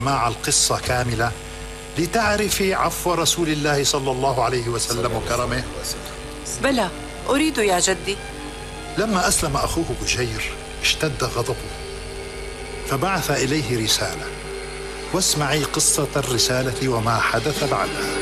مع القصة كاملة لتعرفي عفو رسول الله صلى الله عليه وسلم وكرمه؟ بلى، أريد يا جدي. لما أسلم أخوه بشير اشتد غضبه فبعث إليه رسالة، واسمعي قصة الرسالة وما حدث بعدها.